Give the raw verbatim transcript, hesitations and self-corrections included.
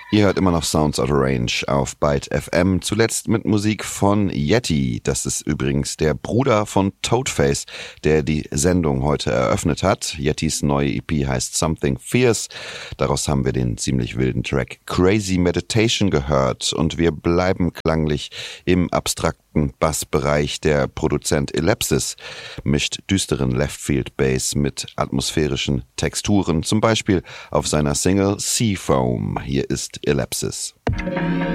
Ihr hört immer noch Sounds Out of Range auf Byte F M, zuletzt mit Musik von Yeti. Das ist übrigens der Bruder von Toadface, der die Sendung heute eröffnet hat. Yetis neue E P heißt Something Fierce. Daraus haben wir den ziemlich wilden Track Crazy Meditation gehört und wir bleiben klanglich im abstrakten Bassbereich. Der Produzent Ellipsis mischt düsteren Leftfield-Bass mit atmosphärischen Texturen, zum Beispiel auf seiner Single Sea Foam. Hier ist Ellipsis.